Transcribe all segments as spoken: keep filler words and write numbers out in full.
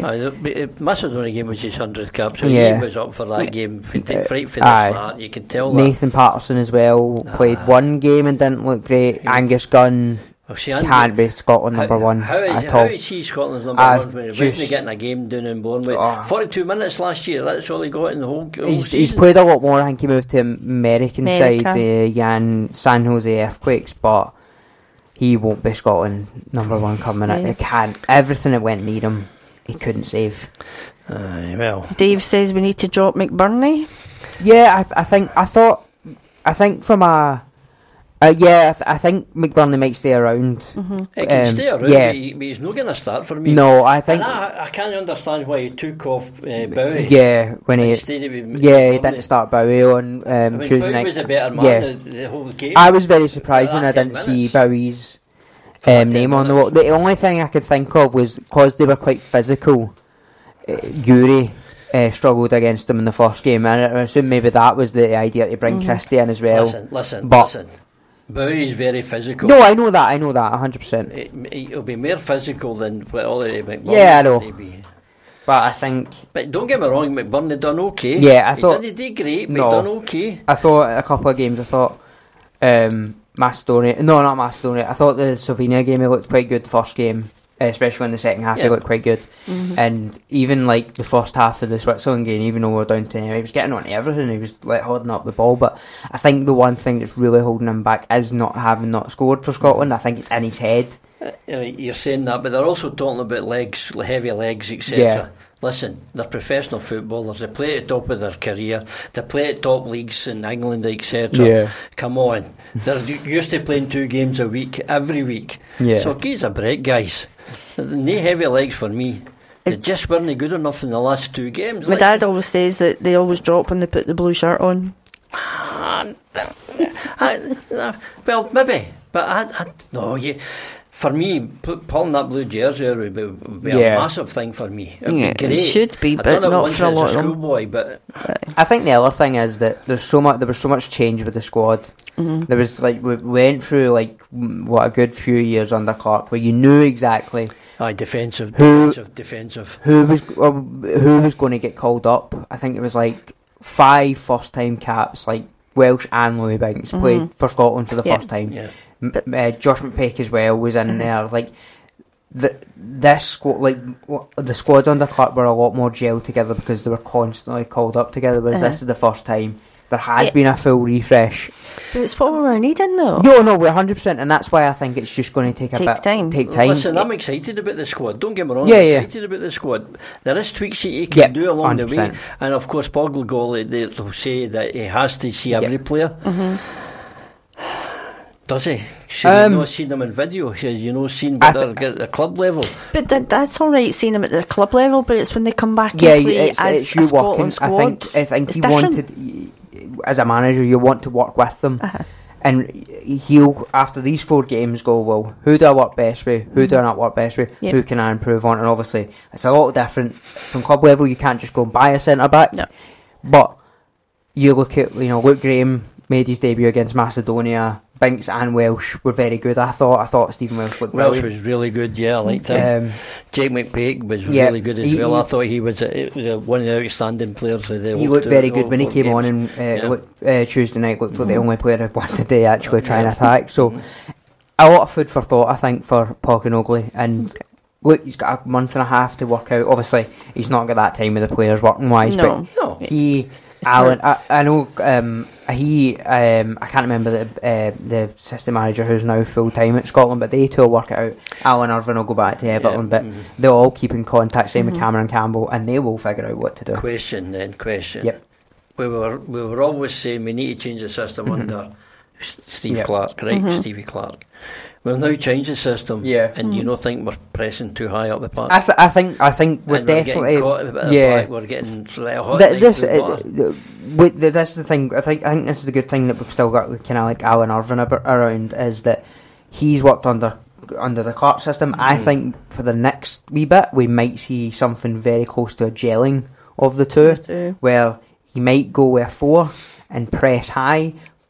Uh, the Macedonia game was his hundredth cap, so yeah. he was up for that game. For, Uh, right for the aye. start, you can tell Nathan Patterson as well played Ah. one game and didn't look great. Angus Gunn that. Well, see, can't be Scotland number how, one How is, at how all. is he Scotland's number I've one when he just- wasn't getting a game down in Bournemouth? Oh. forty-two minutes last year, that's all he got in the whole, whole He's, season. he's played a lot more. I think he moved to American America. side, uh, Jan San Jose Earthquakes, but he won't be Scotland number one coming Yeah. in. He can't. Everything that went near him, he couldn't save. Aye, well, Dave says we need to drop McBurney. Yeah, I, th- I think I thought, I think from a, uh, yeah, I, th- I think McBurney might stay around. he can Um, stay around, yeah. but, he, but he's not going to start for me. No, I think, and I, I can't understand why he took off uh, Bowie. yeah, when he, Instead of him- yeah, he McBurney. didn't start Bowie on um, I mean, Tuesday Bowie night. was a better man Yeah. the, the whole game. I was very surprised For when I that ten didn't see minutes. Bowie's For that um, ten name on the minutes. wall. The only thing I could think of was because they were quite physical. Uh, Yuri uh, struggled against them in the first game, and I assume maybe that was the idea to bring Christie in as well. Listen, listen, but- listen. Bowie is very physical. No, I know that. I know that one hundred percent. It, it'll be more physical than what Ollie McBurney Yeah, I know. may be. But I think But don't get me wrong, McBurney done okay. Yeah, I he thought- didn't do great, but No. he done okay. I thought a couple of games. I thought um, Macedonia. No, not Macedonia. I thought the Slovenia game he looked quite good. The first game, especially in the second half, he Yeah. looked quite good. And even like the first half of the Switzerland game, even though we were down to, he was getting on to everything. He was like holding up the ball. But I think the one thing that's really holding him back is not having not scored for Scotland. I think it's in his head. Uh, You're saying that, but they're also talking about legs, heavy legs, et cetera. Yeah. Listen, they're professional footballers. They play at the top of their career. They play at top leagues in England, et cetera. Yeah. Come on, they're u- used to playing two games a week, every week. Yeah. So give us a break, guys. No heavy legs for me. They It's- just weren't good enough in the last two games. My Like- dad always says that they always drop when they put the blue shirt on. I, I, well, maybe, but I, I no, you, for me, pu- pulling that blue jersey would be, would be Yeah. a massive thing for me. It'd Yeah, be it great. should be, I but done it not once for a as lot of them. schoolboy, but I think the other thing is that there's so much. There was so much change with the squad. There was like we went through like mm, what a good few years under Clark, where you knew exactly aye, defensive, Who- defensive, defensive. who was uh, who was going to get called up. I think it was like five first time caps, like Welsh and Louis Binks played for Scotland for the Yeah. first time. Yeah, M- uh, Josh McPeak as well was in there. Like the this squad, like w- the squads under Clark were a lot more gelled together because they were constantly called up together. Whereas Uh-huh. this is the first time there has Yeah. been a full refresh. But it's what we were needing though. No, no, we're one hundred percent, and that's why I think it's just going to take a Take bit time. Take time. Listen, I'm excited about the squad. Don't get me wrong. Yeah, I'm yeah. excited about the squad. There is tweaks that you can Yep, do along one hundred the way, percent. and of course, Boglegol, they- they'll say that he has to see every player. Does he? Should Um, you not seen them in video? Should you not seen I what th- they're at the club level? But that, that's all right seeing them at the club level, but it's when they come back yeah, and play it's, as it's a you working. Scotland squad. I think I think it's he different. wanted, as a manager, you want to work with them, and he'll after these four games go, well, who do I work best with? Who do I not work best with? Yep. Who can I improve on? And obviously, it's a lot different from club level. You can't just go and buy a centre back, No. but you look at you know Luke Graham made his debut against Macedonia. Binks and Welsh were very good. I thought. I thought Stephen Welsh looked Welsh brilliant. was really good, yeah, I liked him. Um, Jake McPeak was yeah, really good as he- well. I he- thought he was, a, was a, one of the outstanding players. Of the He whole looked two- very all good when he four came on games. and uh, Yeah. looked, uh, Tuesday night looked like the only player who wanted to actually try and Yeah. attack. So a lot of food for thought, I think, for Paul Kenogly. And look, he's got a month and a half to work out. Obviously, he's not got that time with the players working wise, No. No. but he, Alan, I, I know um, he, um, I can't remember the uh, the assistant manager who's now full time at Scotland, but they two will work it out. Alan Irvine will go back to Everton, Yeah, but mhm. they'll all keep in contact. Same with Cameron Campbell, and they will figure out what to do. Question then, question. Yep. We were we were always saying we need to change the system under S- Steve Yep. Clark, right? Stevie Clark. We've now changed the system, Yeah. and you don't think we're pressing too high up the park. I, th- I think I think we're and we're definitely getting caught at the bit of the yeah. back, we're getting like a hot Th- knife this through uh, butter. uh, wait, th- that's the thing. I think I think this is the good thing that we've still got kind of like Alan Irvine ab- around is that he's worked under under the Clark system. I think for the next wee bit we might see something very close to a gelling of the two, The two. where he might go with a four and press high, but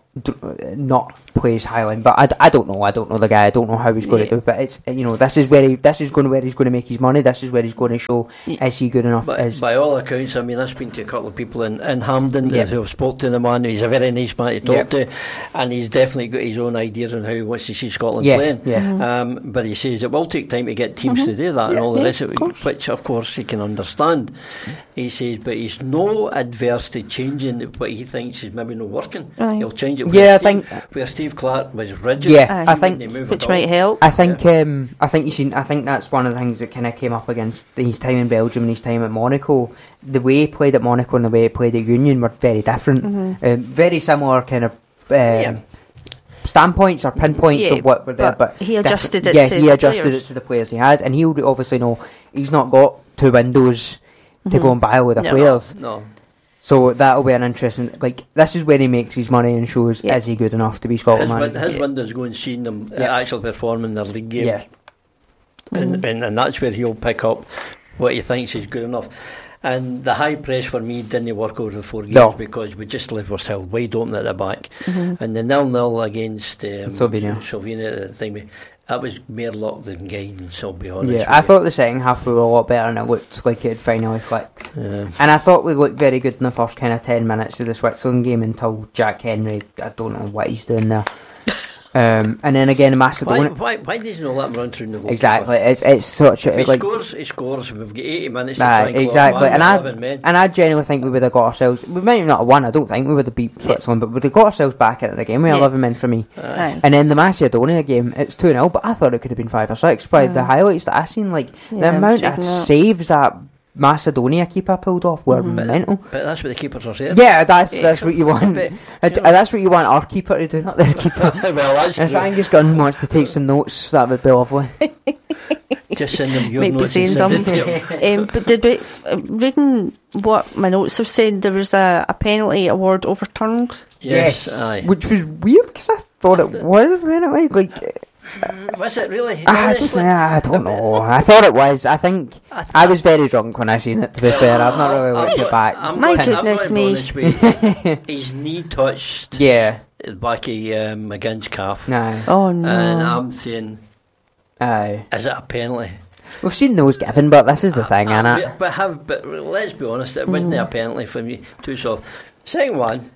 d- not play his high line. But I, d- I don't know. I don't know the guy. I don't know how he's going Yeah. to do it. But it's you know this is where he this is going to where he's going to make his money. This is where he's going to show Yeah. is he good enough? By, is by all accounts, I mean, I've spoken to a couple of people in, in Hampden Yeah. who have spoke to the man. He's a very nice man to talk Yeah. to, and he's definitely got his own ideas on how he wants to see Scotland Yes, playing. yeah. Mm-hmm. Um, but he says it will take time to get teams to do that and all the Yeah, rest of of it, course. which of course he can understand. He says, but he's no adverse to changing what he thinks is maybe not working. Aye. He'll change it. Yeah, where I Steve, think- where Steve Clark was rigid. Yeah, Aye. I think He wouldn't move Which at all. might help. I think um, I think you seen. I think that's one of the things that kind of came up against his time in Belgium and his time at Monaco. The way he played at Monaco and the way he played at Union were very different. Mm-hmm. Um, very similar kind of um, Yeah. standpoints or pinpoints Yeah, of what were there, but but he adjusted it Yeah, to he the adjusted players. it to the players he has, and he'll obviously know he's not got two windows to Mhm. go and buy all the No. players. No. So that'll be an interesting. Like this is where he makes his money and shows Yeah. is he good enough to be His, Scotland win- manager. his Yeah. windows go and see them uh, Yeah. actually perform in their league games. Yeah. And, and and that's where he'll pick up what he thinks is good enough. And the high press for me didn't work over the four games No. because we just left ourselves wide open at the back. Mhm. And the nil nil against um, Slovenia. Slovenia at the time, we- that was mere luck than guidance, I'll be honest. Yeah, with I you. thought the second half we were a lot better and it looked like it had finally clicked. Yeah. And I thought we looked very good in the first kind of ten minutes of the Switzerland game until Jack Henry, I don't know what he's doing there. Um, and then again, Why, Macedonia. why, why does he not let him run through the goalkeeper? Exactly, it's it's such If a he like. scores, he scores. We've got eighty minutes to Nah, try and exactly, claw and him I with eleven men. and I genuinely think we would have got ourselves. We might not have won. I don't think we would have beat Switzerland, but we'd have got ourselves back into the game. We had Yeah. eleven men for me. Aye. And then the Macedonia game, it's two nil, but I thought it could have been five or six. By the Mm. highlights that I seen, like Yeah, the I'm amount checking of that. saves that Macedonia keeper pulled off were Mhm. mental. But that's what the keepers are saying. Yeah, that's Yeah. that's what you want. But, Uh, d- uh, that's what you want our keeper to do, not their keeper. Well, that's If true. Angus Gunn wants to take some notes, that would be lovely. Just send them your Might be notes saying and send it something. to him. um, but did we, uh, reading what my notes have said, there was a, a penalty award overturned. Yes, aye. Which was weird because I thought it was anyway. Like, Was it really? I, Honestly? just, I don't know. I thought it was. I think I, th- I was very drunk when I seen it. To be fair, I've not really looked it back. I'm My going, goodness I'm me. going to be honest with you. His knee touched Yeah. the back of um, McGinn's calf. Aye. Oh no. And I'm saying, Aye. is it a penalty? We've seen those given, but this is the thing, Uh, innit? but, but have, but let's be honest, it wasn't a penalty for me. Too so. Second one,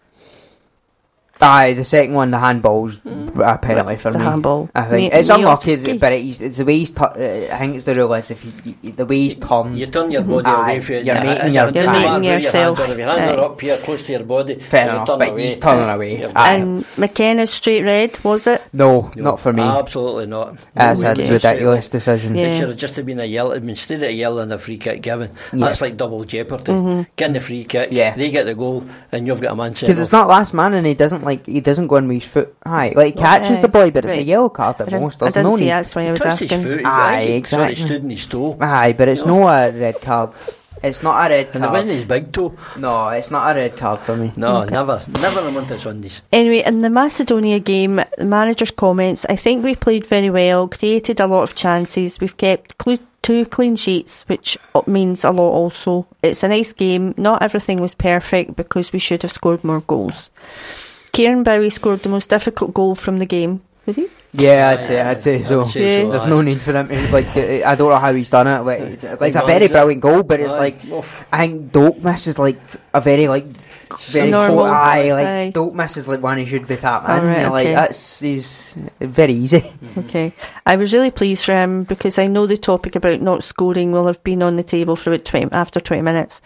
Aye, the second one, the handball's a penalty for the me. handball. I think Me- it's unlucky, Miovski. but it's, it's the way he's. Tu- uh, I think it's the rule is if you, you, the way he's turned. you turn your body Aye, away from it. you're Yeah, making it your- doesn't You're matter making where your yourself- hands are. If your hands Aye. are up here close to your body, Fair you enough, turn but away. he's turning away. You've- Aye. And McKenna's straight red, was it? No, No, not for me. Absolutely not. That's No a way. Okay. ridiculous decision. Yeah. It should have just been a yellow. Instead of a yellow and a free kick given, Yeah. that's like double jeopardy. Mm-hmm. Getting the free kick, Yeah. they get the goal, and you've got a man Because sitting it's not last man, and he doesn't like he doesn't go in with his foot high. Like he catches Aye. the boy, but it's a Right. yellow card I at didn't, most. I There's didn't no see need. that's why I He was touched his asking. foot. Aye, I think he sort of exactly. stood in his toe. Aye, but it's Yeah. no a red card. It's not a red And it wasn't card. his big toe. No, it's not a red card for me. No, Okay. never. Never in a month of Sundays. Anyway, in the Macedonia game, the manager's comments, I think we played very well, created a lot of chances, we've kept clu- two clean sheets, which means a lot also. It's a nice game, not everything was perfect because we should have scored more goals. Kieran Bowie scored the most difficult goal from the game. Did he? Yeah, I'd say, I'd say I so. would say so, There's aye. no need for him to, like, uh, I don't know how he's done it. Like, it's, it's a Like, very is it- brilliant goal, but it's Aye. like, Oof. I think Doak misses like a very, like, very Normal. close. Aye, like, Aye. Doak misses like one he should be tapped in. Alright, You're like, okay. that's, he's very easy. Okay. I was really pleased for him because I know the topic about not scoring will have been on the table for about twenty after twenty minutes.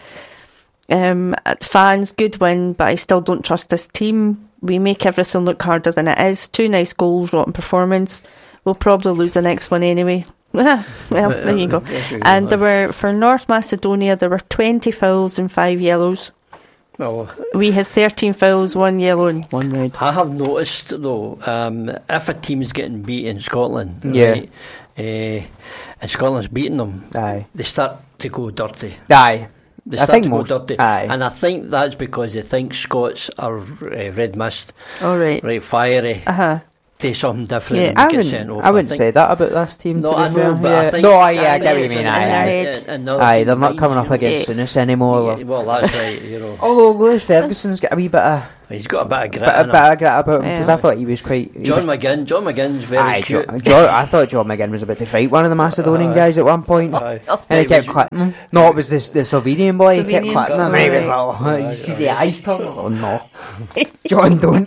Um, fans, good win, but I still don't trust this team. We make everything look harder than it is. Two nice goals, rotten performance. We'll probably lose the next one anyway. well, there you go. Yes, we will, And aye. there were, for North Macedonia, there were twenty fouls and five yellows. Well, We had thirteen fouls, one yellow and one red. I have noticed though, um, if a team's getting beat in Scotland, Yeah. right, uh, and Scotland's beating them, Aye. they start to go dirty. Aye. They I start think to go most- dirty, aye. and I think that's because they think Scots are uh, red mist, All right. right, fiery, Uh huh. do something different Yeah. and I get wouldn't, sent off. I wouldn't think. say that about this team. No, to be I know, fair. but yeah. I think... No, I, yeah, I think get what you it's mean. in Aye, their aye. head, another Aye, team they're not minds, coming you up know. against Yeah. Souness anymore. Yeah, well, that's right, you know. Although Lewis Ferguson's got a wee bit of, He's got a bit of bit, grit a in bit him. of grit about him because Yeah. I thought he was quite. He John was, McGinn, John McGinn's very aye, cute. John, John, I thought John McGinn was about to fight one of the Macedonian Aye. guys at one point. Aye. And he He kept was- cutting him. No, it was this the Slovenian boy. he kept Slovenian cutting him. guy. And he was like, Aye. oh, you Aye, see aye. the eyes turn? Oh, no. John, don't.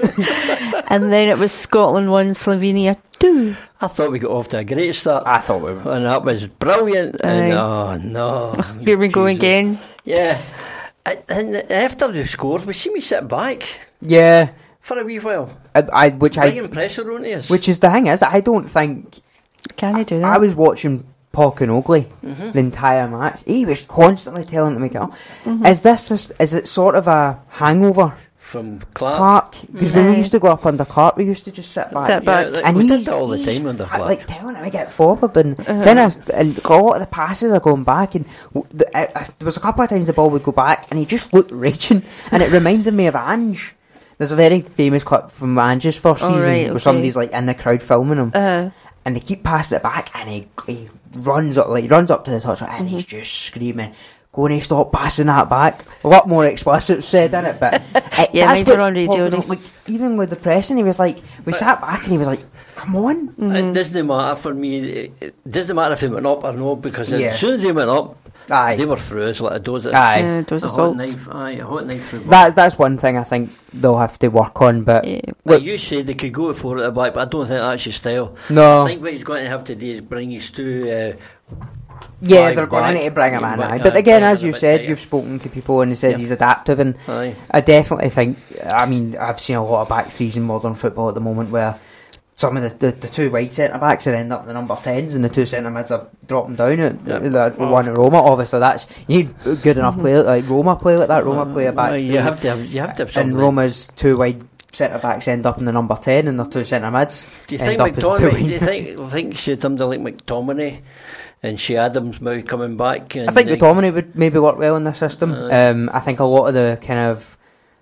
And then it was Scotland one, Slovenia two. I thought we got off to a great start. I thought we were. And that was brilliant. And Aye. oh no. Here we go Jesus. again. Yeah. And- And after they scored, we see me sit back Yeah. for a wee while. I, I, which I. Bringing pressure onto us. Which is the thing is, I don't think. Can you do that? I was watching Paul Oakley Mm-hmm. the entire match. He was constantly telling them to get up. Mm-hmm. Is this just, is it sort of a hangover, From Clark. Clark? Because when we Aye. used to go up under Clark, we used to just sit back. Sit back. Yeah, like, And we he's, did that all the he's time under f- Clark. like telling him to get forward and Uh-huh. kind of and a lot of the passes are going back and w- the, uh, uh, there was a couple of times the ball would go back and he just looked raging and it reminded me of Ange. There's a very famous clip from Ange's first Oh, season right, where okay. somebody's like in the crowd filming him Uh, and they keep passing it back and he, he runs up like he runs up to the touchline and Mm-hmm. he's just screaming, "Going to stop passing that back." A lot more explicit said in it, but it, Yeah, that's later what on radio Paul- days. like, even with the pressing, he was like, we sat back and he was like, "Come on." Mm-hmm. It doesn't matter for me. It it doesn't matter if they went up or no, because Yeah. as soon as they went up, Aye. they were through us like a dose of Aye. uh, those a hot assaults. knife. Aye, a hot knife through. That that's one thing I think they'll have to work on. But Yeah. Well, look, you said they could go for it at the back, but I don't think that's his style. no, I think what he's going to have to do is bring his two. Uh, yeah, five they're going to back, need to bring him in. back, Aye. aye, But again, bring as him a you bit said, tighter. you've spoken to people and they said Yeah. he's adaptive, and aye. I definitely think. I mean, I've seen a lot of back threes in modern football at the moment where some of the, the, the two wide centre backs are end up in the number tens, and the two centre mids are dropping down at Yeah. the the one at Roma. Obviously, that's you need a good enough player like Roma play like that. Roma play a back Aye, three. you have to have. You have to have something. and Roma's two wide centre backs end up in the number ten, and their two centre mids Do you end think up as two McTominay? Do you wide- think think should somebody like McTominay and Shea Adams maybe coming back? And I think they- McTominay would maybe work well in the system. Aye. Um, I think a lot of the kind of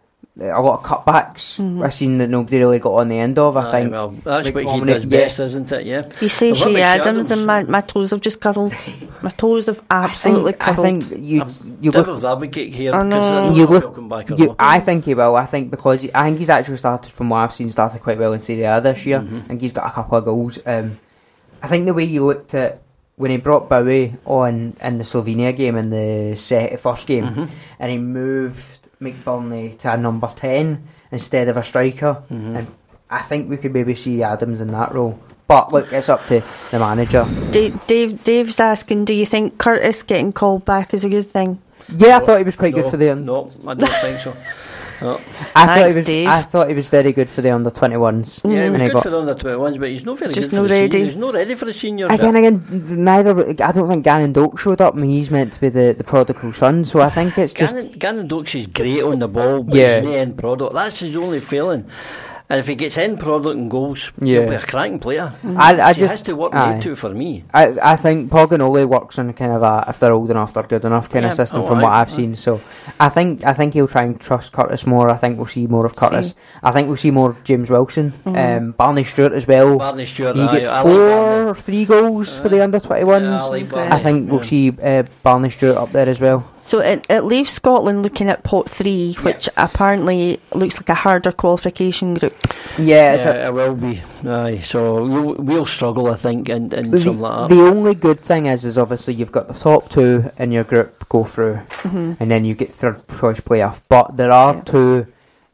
a lot of cutbacks Mhm. I've seen that nobody really got on the end of. I Aye, think well, that's what he McTominay- does yeah. best, isn't it? Yeah. You say Well, what Shea about Adams, Shea and my, Adams? my toes have just curled. My toes have I absolutely think, I curled. think you I'm you look. Devil's advocate here I because know. I don't You know if look- he'll come back or You, not. I think he will. I think because he, I think he's actually started, from what I've seen, started quite well in Serie A this year. Mhm. I think he's got a couple of goals. Um, I think the way you looked at when he brought Bowie on in the Slovenia game in the set, first game, Mhm. and he moved McBurney to a number ten instead of a striker, Mhm. and I think we could maybe see Adams in that role. But look, it's up to the manager. Dave, Dave, Dave's asking, do you think Curtis getting called back is a good thing? Yeah, I No, thought he was quite no, good for the. No, I don't think so. No. I thought Thanks, he was. Dave. I thought he was very good for the under twenty ones. Yeah, he Mhm. was And he good got- for the under twenty-ones, but he's not very Just good for not the ready. seniors. He's not ready for the seniors. Again, yet. again, neither. I don't think Gannon Doak showed up, and he's meant to be the, the prodigal son. So I think it's just Gannon, Gannon Dokes is great on the ball, but Yeah. he's no end product. That's his only failing. And if he gets end product and goals, Yeah. he'll be a cracking player. I, I he just has to work aye. made to for me. I, I think Poganoli works on a kind of a if they're old enough, they're good enough kind Yeah, of system oh, from aye, what I've aye. seen. So I think I think he'll try and trust Curtis more. I think we'll see more of Curtis. See. I think we'll see more James Wilson, Mhm. um, Barney Stewart as well. Barney Stewart, You aye, get I four like Barney. or three goals for the Aye. under twenty ones. Yeah, I like Okay. Barney. I think we'll yeah. see uh, Barney Stewart up there as well. So it, it leaves Scotland looking at pot three, which apparently looks like a harder qualification group. Yeah, it's a, Yeah, it will be. Aye, so we'll, we'll struggle, I think, in, in the, something like that. the only good thing is, is obviously you've got the top two in your group go through, Mm-hmm. and then you get third choice playoff. But there are Yeah. two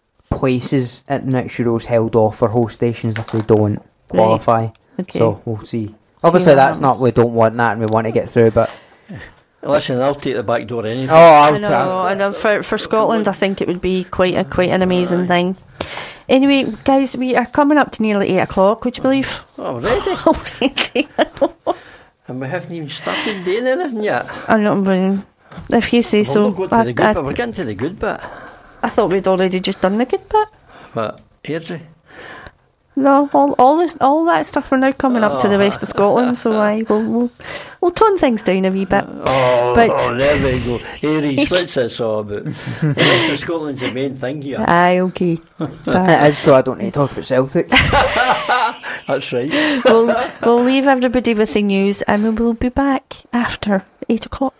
places at the next Euros held off for host nations if they don't qualify. Okay. So we'll see. Obviously, what that's not happens. we don't want that, and we want to get through. But Listen, I'll take the back door anyway. oh, I'll I know, try. and uh, for for Scotland, I think it would be quite a quite an amazing thing. Anyway, guys, we are coming up to nearly eight o'clock. Would you believe? Already? Already, And we haven't even started doing anything yet. I'm not really- If you say We'll so. not go to I, the good I, bit. We're getting to the good bit. I thought we'd already just done the good bit. But, Airdrie. No, all all this all that stuff. We're now coming up to the rest of Scotland, so I will we'll, we'll tone things down a wee bit. Oh, But- oh, there we go. Aries, what's this all about? The rest of Scotland's the main thing here. Aye, okay. So, It is, so I don't need to talk about Celtic. That's right. We'll, we'll leave everybody with the news and we will be back after eight o'clock.